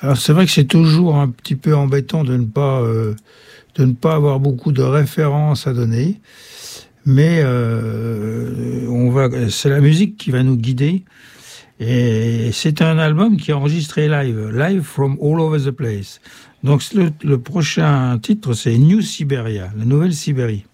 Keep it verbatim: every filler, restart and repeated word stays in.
Alors c'est vrai que c'est toujours un petit peu embêtant de ne pas euh, de ne pas avoir beaucoup de références à donner, mais euh, on va, c'est la musique qui va nous guider. Et c'est un album qui est enregistré live, live from all over the place. Donc le, le prochain titre, c'est New Siberia, la Nouvelle Sibérie.